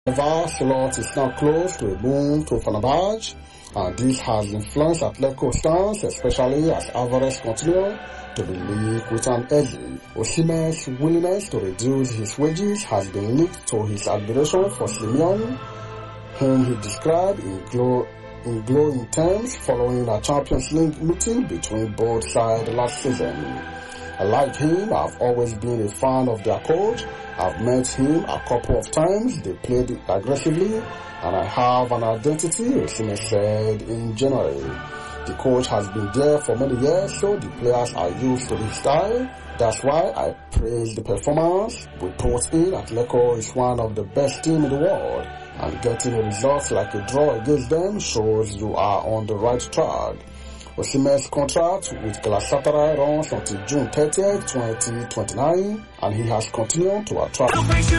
However, slot is now close to a move to Fenerbahce, and this has influenced Atletico's stance, especially as Alvarez continues to be linked with an edgy. Osimhen's willingness to reduce his wages has been linked to his admiration for Simeone, whom he described in glowing terms following a Champions League meeting between both sides last season. Like him, I've always been a fan of their coach. I've met him a couple of times. They played aggressively, and I have an identity, Osimhen said in January. The coach has been there for many years, so the players are used to his style. That's why I praise the performance we put in. Atletico is one of the best teams in the world, and getting a result like a draw against them shows you are on the right track. Osimhen's contract with Galatasaray runs until June 30th, 2029, and he has continued to attract